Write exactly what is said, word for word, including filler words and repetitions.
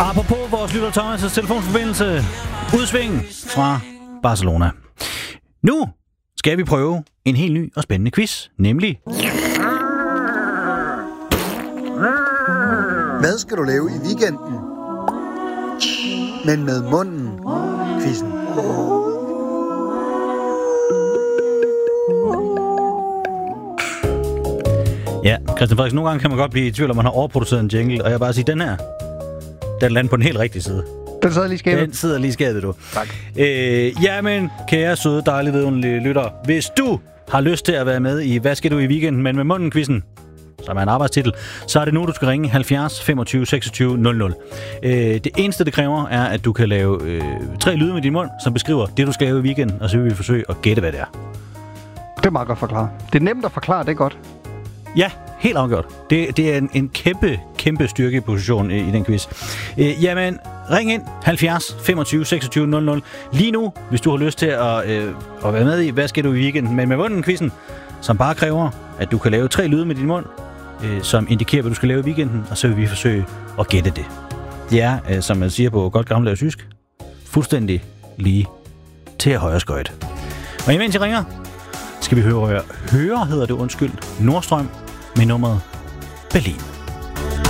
Apropos vores lytter Thomas' telefonforbindelse. Udsving fra Barcelona. Nu skal vi prøve en helt ny og spændende quiz, nemlig... Hvad skal du lave i weekenden? Men med munden. Quizzen. Ja, Christian Frederiksen, nogle gange kan man godt blive i tvivl, om man har overproduceret en jingle, og jeg vil bare sige, den her, den lander på den helt rigtige side. Den sidder lige i skabet. Den sidder lige i skabet, du. Tak. Øh, jamen, kære, søde, dejlige, vidunderlige lytter. Hvis du har lyst til at være med i Hvad skal du i weekenden, men med munden-quizzen, som er en arbejdstitel, så er det nu, du skal ringe halvfjerds femogtyve seksogtyve nul nul. Øh, det eneste, det kræver, er, at du kan lave øh, tre lyde med din mund, som beskriver det, du skal lave i weekenden, og så vil vi forsøge at gætte, hvad det er. Det er meget godt forklaret. Det er nemt at forklare, det er godt. Ja, helt afgjort. Det, det er en, en kæmpe, kæmpe styrkeposition i, i den quiz. Øh, jamen, ring ind halvfjerds femogtyve seksogtyve nul nul. Lige nu, hvis du har lyst til at, øh, at være med i Hvad skal du i weekenden, men med munden-quizzen, som bare kræver, at du kan lave tre lyde med din mund, øh, som indikerer, hvad du skal lave i weekenden, og så vil vi forsøge at gætte det. Det er, øh, som man siger på godt gammeldags tysk, fuldstændig lige til højre skøjt. Og imens jeg ringer, skal vi høre, høre hedder det undskyld, Nordstrøm med nummeret Berlin.